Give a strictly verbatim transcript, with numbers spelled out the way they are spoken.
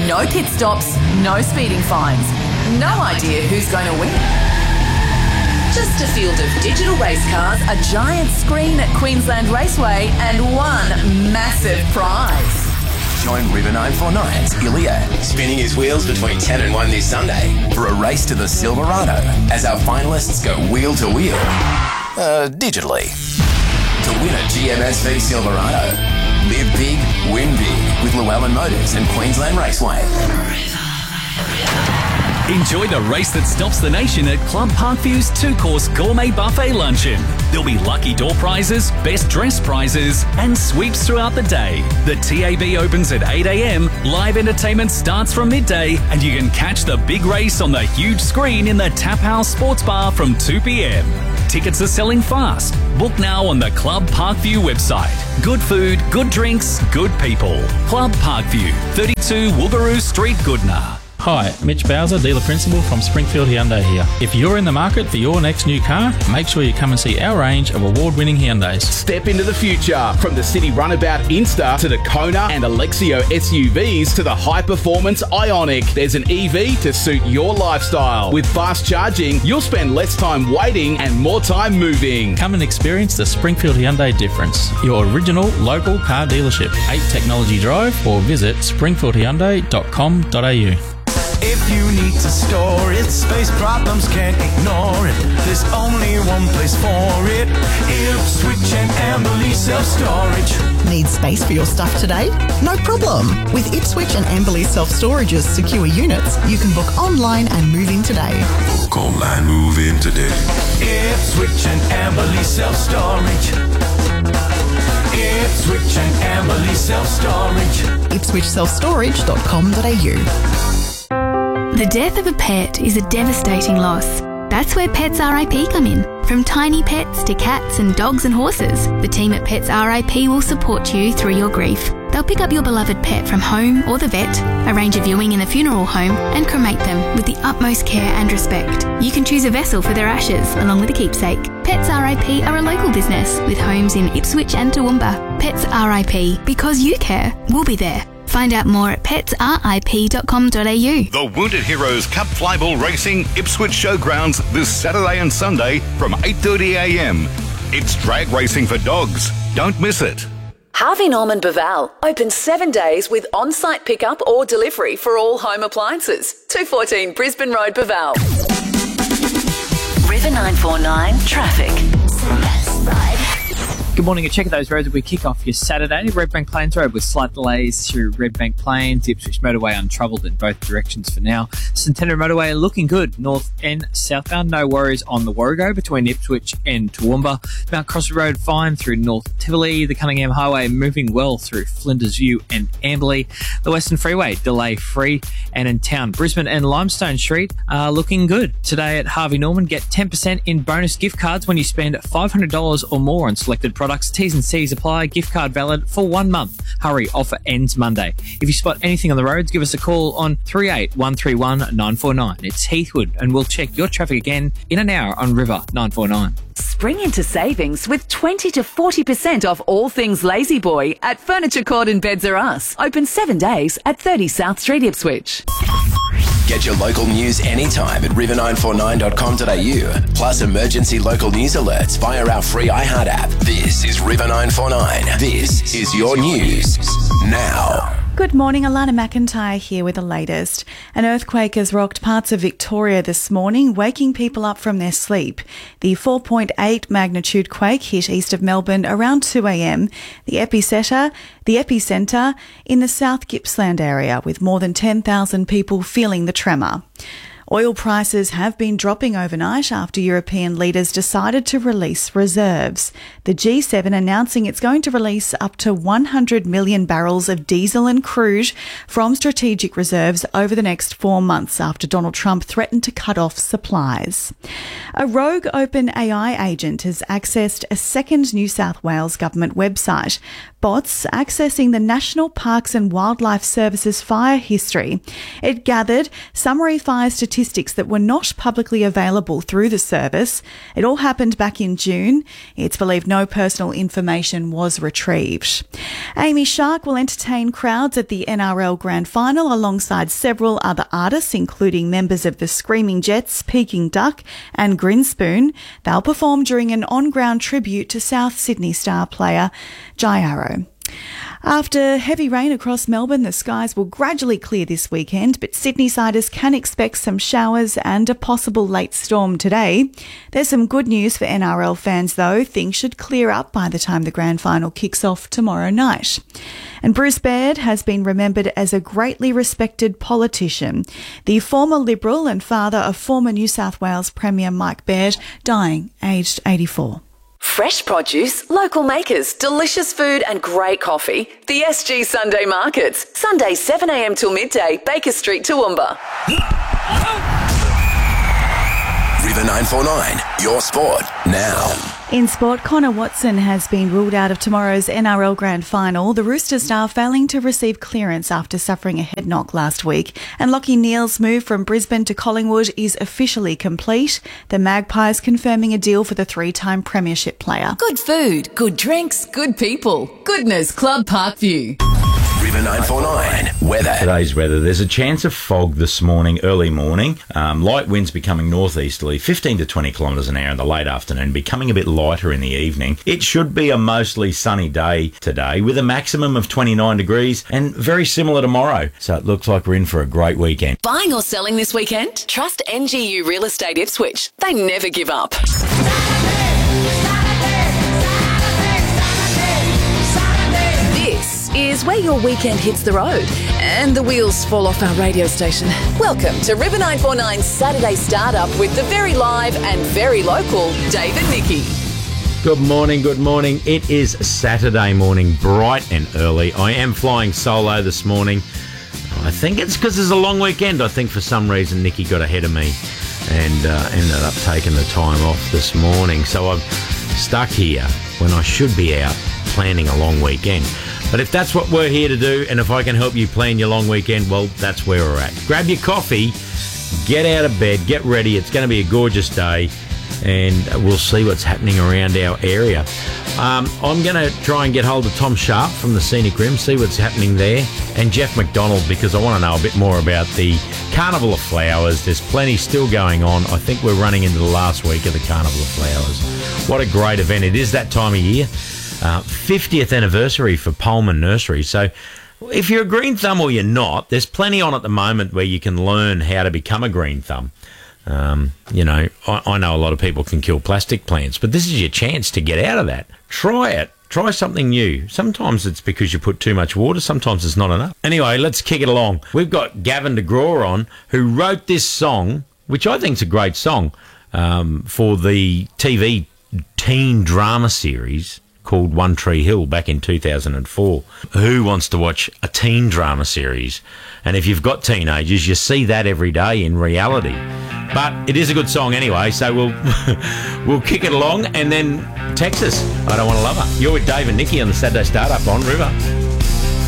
No pit stops, no speeding fines. No idea who's going to win. Just a field of digital race cars, a giant screen at Queensland Raceway, and one massive prize. Join River nine forty-nine's Ilya, spinning his wheels between ten and one this Sunday for a race to the Silverado as our finalists go wheel to wheel, uh, digitally. To win a G M S V Silverado, live big, win big with Llewellyn Motors and Queensland Raceway. Enjoy the race that stops the nation at Club Parkview's two-course gourmet buffet luncheon. There'll be lucky door prizes, best dress prizes, and sweeps throughout the day. The T A B opens at eight a.m, live entertainment starts from midday, and you can catch the big race on the huge screen in the Tap House Sports Bar from two p.m. Tickets are selling fast. Book now on the Club Parkview website. Good food, good drinks, good people. Club Parkview, thirty-two Woogaroo Street, Goodna. Hi, Mitch Bowser, Dealer Principal from Springfield Hyundai here. If you're in the market for your next new car, make sure you come and see our range of award-winning Hyundais. Step into the future. From the City Runabout Insta to the Kona and Alexio S U Vs to the high-performance Ioniq, there's an E V to suit your lifestyle. With fast charging, you'll spend less time waiting and more time moving. Come and experience the Springfield Hyundai difference. Your original local car dealership. eight Technology Drive or visit springfield hyundai dot com dot a u. If you need to store it, space problems can't ignore it. There's only one place for it. Ipswich and Amberley Self-Storage. Need space for your stuff today? No problem. With Ipswich and Amberley Self-Storage's secure units, you can book online and move in today. Book online, move in today. Ipswich and Amberley Self-Storage. Ipswich and Amberley Self-Storage. ipswich self storage dot com dot a u. The death of a pet is a devastating loss. That's where Pets R I P come in. From tiny pets to cats and dogs and horses, the team at Pets R I P will support you through your grief. They'll pick up your beloved pet from home or the vet, arrange a viewing in the funeral home, and cremate them with the utmost care and respect. You can choose a vessel for their ashes, along with a keepsake. Pets R I P are a local business with homes in Ipswich and Toowoomba. Pets R I P, because you care, we'll be there. Find out more at pets r i p dot com dot a u. The Wounded Heroes Cup Flyball Racing Ipswich Showgrounds this Saturday and Sunday from eight thirty a.m. It's drag racing for dogs. Don't miss it. Harvey Norman Baval, open seven days with on-site pickup or delivery for all home appliances. two fourteen Brisbane Road, Baval. River nine forty-nine Traffic. Good morning. A check of those roads as we kick off your Saturday. Redbank Plains Road with slight delays through Redbank Plains. Ipswich Motorway untroubled in both directions for now. Centenary Motorway looking good, north and southbound. No worries on the Warrego between Ipswich and Toowoomba. Mount Crossy Road fine through North Tivoli. The Cunningham Highway moving well through Flinders View and Amberley. The Western Freeway delay free. And in town, Brisbane and Limestone Street are looking good. Today at Harvey Norman, get ten percent in bonus gift cards when you spend five hundred dollars or more on selected products. T's and C's apply. Gift card valid for one month. Hurry, offer ends Monday. If you spot anything on the roads, give us a call on three eight one three one nine four nine. It's Heathwood, and we'll check your traffic again in an hour on River nine forty-nine. Spring into savings with twenty to forty percent off all things Lazy Boy at Furniture Court and Beds R Us. Open seven days at thirty South Street, Ipswich. Get your local news anytime at river nine forty-nine dot com dot a u. Plus emergency local news alerts via our free iHeart app. This is River nine forty-nine. This is your news now. Good morning, Alana McIntyre here with the latest. An earthquake has rocked parts of Victoria this morning, waking people up from their sleep. The four point eight magnitude quake hit east of Melbourne around two a.m. The epicenter, the epicenter in the South Gippsland area, with more than ten thousand people feeling the tremor. Oil prices have been dropping overnight after European leaders decided to release reserves. The G seven announcing it's going to release up to one hundred million barrels of diesel and crude from strategic reserves over the next four months after Donald Trump threatened to cut off supplies. A rogue OpenAI agent has accessed a second New South Wales government website. bots accessing the National Parks and Wildlife Service's fire history. It gathered summary fire statistics that were not publicly available through the service. It all happened back in June. It's believed no personal information was retrieved. Amy Shark will entertain crowds at the N R L Grand Final alongside several other artists, including members of the Screaming Jets, Peking Duck and Grinspoon. They'll perform during an on-ground tribute to South Sydney star player Jai Arrow. After heavy rain across Melbourne, the skies will gradually clear this weekend, but Sydney-siders can expect some showers and a possible late storm today. There's some good news for N R L fans though. Things should clear up by the time the grand final kicks off tomorrow night. And Bruce Baird has been remembered as a greatly respected politician. The former Liberal and father of former New South Wales Premier Mike Baird dying aged eighty-four. Fresh produce, local makers, delicious food and great coffee. The S G Sunday Markets. Sunday seven a m till midday, Baker Street, Toowoomba. River nine four nine, your sport now. In sport, Connor Watson has been ruled out of tomorrow's N R L Grand Final. The Roosters are failing to receive clearance after suffering a head knock last week. And Lachie Neale's move from Brisbane to Collingwood is officially complete. The Magpies confirming a deal for the three-time premiership player. Good food, good drinks, good people. Goodness Club Parkview. River nine four nine, weather. Today's weather. There's a chance of fog this morning, early morning. Um, light winds becoming northeasterly, fifteen to twenty kilometres an hour in the late afternoon, becoming a bit lighter in the evening. It should be a mostly sunny day today with a maximum of twenty-nine degrees and very similar tomorrow. So it looks like we're in for a great weekend. Buying or selling this weekend? Trust N G U Real Estate Ipswich. They never give up. This is where your weekend hits the road and the wheels fall off our radio station. Welcome to River nine four nine's Saturday Startup with the very live and very local David Nicky. Good morning, good morning. It is Saturday morning, bright and early. I am flying solo this morning. I think it's because it's a long weekend. I think for some reason Nicky got ahead of me and uh, ended up taking the time off this morning. So I'm stuck here when I should be out planning a long weekend. But if that's what we're here to do, and if I can help you plan your long weekend, well, that's where we're at. Grab your coffee, get out of bed, get ready. It's going to be a gorgeous day, and we'll see what's happening around our area. Um, I'm going to try and get hold of Tom Sharp from the Scenic Rim, see what's happening there, and Jeff McDonald, because I want to know a bit more about the Carnival of Flowers. There's plenty still going on. I think we're running into the last week of the Carnival of Flowers. What a great event. It is that time of year. Uh, fiftieth anniversary for Pullman Nursery. So if you're a green thumb or you're not, there's plenty on at the moment where you can learn how to become a green thumb. Um, you know, I, I know a lot of people can kill plastic plants, but this is your chance to get out of that. Try it. Try something new. Sometimes it's because you put too much water. Sometimes it's not enough. Anyway, let's kick it along. We've got Gavin DeGraw on, who wrote this song, which I think is a great song, um, for the T V teen drama series called One Tree Hill back in two thousand four. Who wants to watch a teen drama series? And if you've got teenagers, you see that every day in reality. But it is a good song anyway, so we'll we'll kick it along and then text us. I don't want to love her. You're with Dave and Nicky on the Saturday Startup on River.